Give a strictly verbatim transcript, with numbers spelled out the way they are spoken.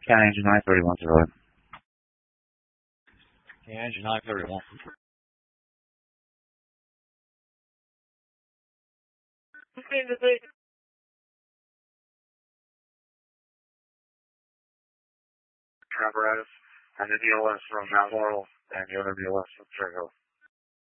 County Engine nine thirty-one, civilian. County Engine nine thirty-one. Apparatus and the D L S from Mount Laurel and the other D L S from Cherry Hill.